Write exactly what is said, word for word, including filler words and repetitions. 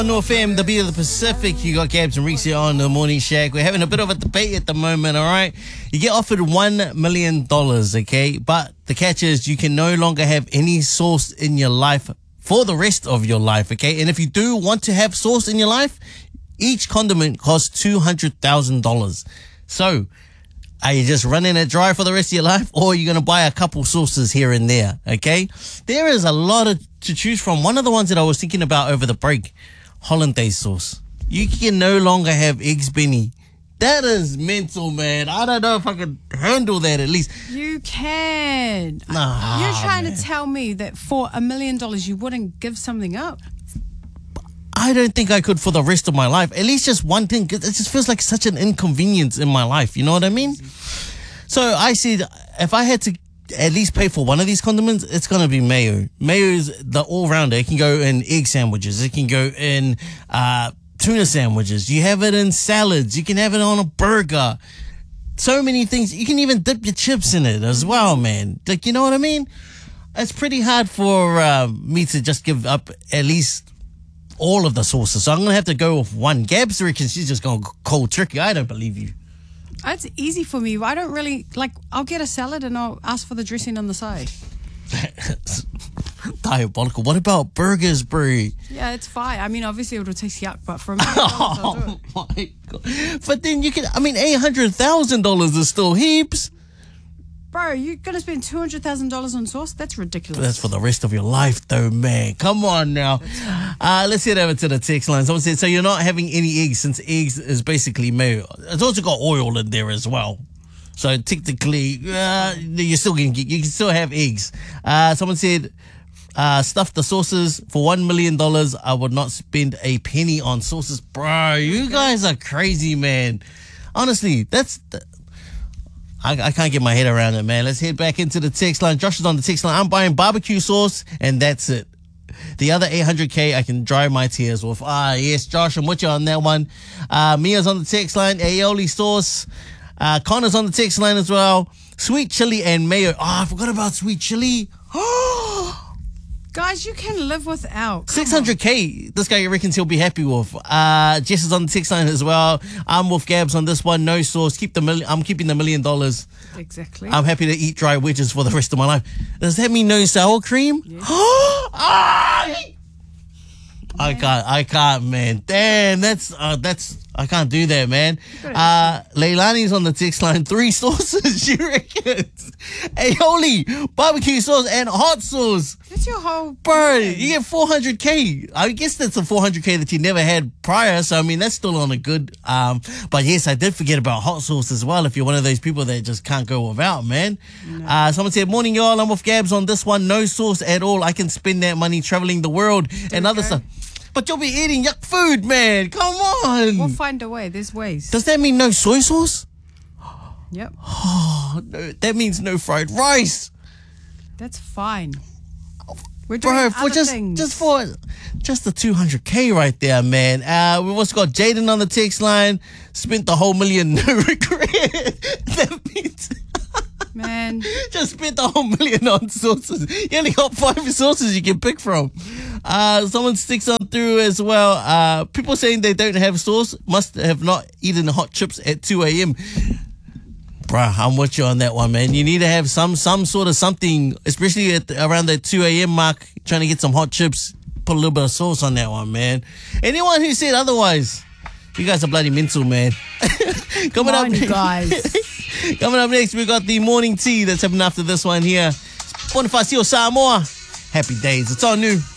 North F M, the beat of the Pacific. You got Gabs and Reese here on the Morning Shack. We're having a bit of a debate at the moment, all right? You get offered one million dollars, okay? But the catch is you can no longer have any sauce in your life for the rest of your life, okay? And if you do want to have sauce in your life, each condiment costs two hundred thousand dollars. So, are you just running it dry for the rest of your life, or are you going to buy a couple sauces here and there, okay? There is a lot of, to choose from. One of the ones that I was thinking about over the break, hollandaise sauce. You can no longer have eggs Benny. That is mental, man. I don't know if I can handle that at least. You can. Nah, You're trying man. to tell me that for a million dollars you wouldn't give something up? I don't think I could for the rest of my life. At least just one thing. It just feels like such an inconvenience in my life. You know what I mean? So I said, if I had to at least pay for one of these condiments, it's going to be mayo. Mayo is the all-rounder. It can go in egg sandwiches. It can go in uh, tuna sandwiches. You have it in salads. You can have it on a burger. So many things. You can even dip your chips in it as well, man. Like, you know what I mean? It's pretty hard for uh, me to just give up at least all of the sauces. So I'm going to have to go with one. Gabs reckons she's just going cold turkey. I don't believe you. It's easy for me. I don't really, like, I'll get a salad and I'll ask for the dressing on the side. Diabolical. What about burgers, bro? Yeah, it's fine. I mean, obviously it'll taste yuck, but for a million dollars, I'll do it. Oh my God. But then you can, I mean, eight hundred thousand dollars is still heaps. Bro, you're going to spend two hundred thousand dollars on sauce? That's ridiculous. That's for the rest of your life, though, man. Come on now. Uh, let's head over to the text line. Someone said, so you're not having any eggs since eggs is basically mayo. It's also got oil in there as well. So technically, uh, you're still gonna get, you can still have eggs. Uh, someone said, uh, stuff the sauces for one million dollars. I would not spend a penny on sauces. Bro, you guys are crazy, man. Honestly, that's... The, I, I can't get my head around it, man. Let's head back into the text line. Josh is on the text line. I'm buying barbecue sauce, and that's it. The other eight hundred K, I can dry my tears with. Ah, yes, Josh, I'm with you on that one. Uh, Mia's on the text line. Aioli sauce. Uh, Connor's on the text line as well. Sweet chili and mayo. Oh, I forgot about sweet chili. Guys, you can live without. Come six hundred K, this guy reckons he'll be happy with. Uh, Jess is on the text line as well. I'm with Gabs on this one. No sauce. Keep the million. I'm keeping the million dollars. Exactly. I'm happy to eat dry wedges for the rest of my life. Does that mean no sour cream? Yeah. ah! I can't. I can't, man. Damn, that's uh, that's. I can't do that, man. Uh, Leilani's on the text line. Three sauces, she reckons. Aioli, barbecue sauce, and hot sauce. That's your whole... Bro, you get four hundred K. I guess that's a four hundred K that you never had prior. So, I mean, that's still on a good... Um, but, yes, I did forget about hot sauce as well if you're one of those people that just can't go without, man. No. Uh, someone said, morning, y'all. I'm with Gabs on this one. No sauce at all. I can spend that money traveling the world there and other stuff. But you'll be eating yuck food, man. Come on. We'll find a way. There's ways. Does that mean no soy sauce? Yep. Oh, no, that means no fried rice. That's fine. We're doing Bro, other for just, things. just for just the two hundred K right there, man. Uh, we've also got Jaden on the text line. Spent the whole million, no regret. That means... Man. Just spent the whole million on sauces. You only got five sauces you can pick from. Uh, someone sticks on through as well. Uh, people saying they don't have sauce must have not eaten hot chips at two a.m. Bruh, I'm with you on that one, man. You need to have some some sort of something, especially at the, around the two a.m. mark, trying to get some hot chips. Put a little bit of sauce on that one, man. Anyone who said otherwise, you guys are bloody mental, man. Coming Come on, up, you guys. Coming up next, we got the morning tea that's happening after this one here. Bonifacio Samoa. Happy days. It's all new.